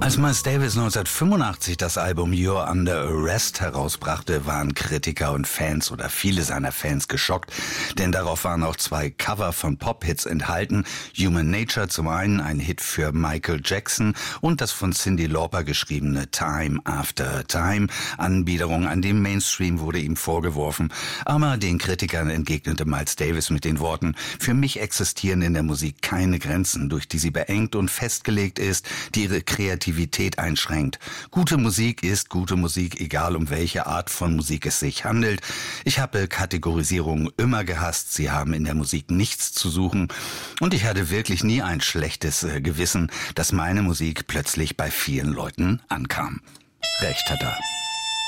Als Miles Davis 1985 das Album You're Under Arrest herausbrachte, waren Kritiker und Fans oder viele seiner Fans geschockt, denn darauf waren auch 2 Cover von Pop-Hits enthalten. Human Nature zum einen, ein Hit für Michael Jackson, und das von Cyndi Lauper geschriebene Time After Time. Anbiederung an den Mainstream wurde ihm vorgeworfen, aber den Kritikern entgegnete Miles Davis mit den Worten: Für mich existieren in der Musik keine Grenzen, durch die sie beengt und festgelegt ist, die ihre Kreativität einschränkt. Gute Musik ist gute Musik, egal um welche Art von Musik es sich handelt. Ich habe Kategorisierungen immer gehasst. Sie haben in der Musik nichts zu suchen. Und ich hatte wirklich nie ein schlechtes Gewissen, dass meine Musik plötzlich bei vielen Leuten ankam. Recht hat er.